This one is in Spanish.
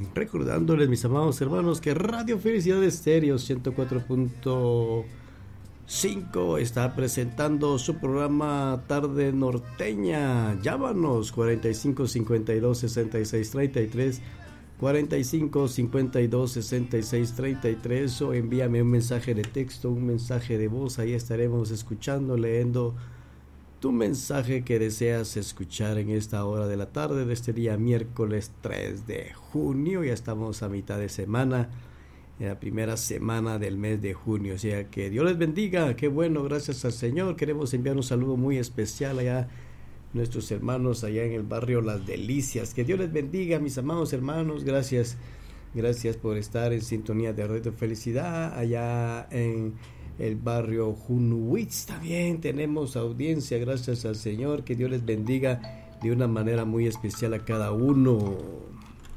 Recordándoles, mis amados hermanos, que Radio Felicidad Estéreo 104.5 está presentando su programa Tarde Norteña. Llámanos 45 52 66 33, 45 52 66 33, o envíame un mensaje de texto, un mensaje de voz. Ahí estaremos escuchando, leyendo tu mensaje que deseas escuchar en esta hora de la tarde de este día miércoles 3 de junio. Ya estamos a mitad de semana, en la primera semana del mes de junio, o sea que Dios les bendiga. Qué bueno, gracias al Señor. Queremos enviar un saludo muy especial allá nuestros hermanos allá en el barrio Las Delicias. Que Dios les bendiga, mis amados hermanos. Gracias por estar en sintonía de Radio Felicidad allá en el barrio Junuwitz. También tenemos audiencia, gracias al Señor. Que Dios les bendiga de una manera muy especial a cada uno.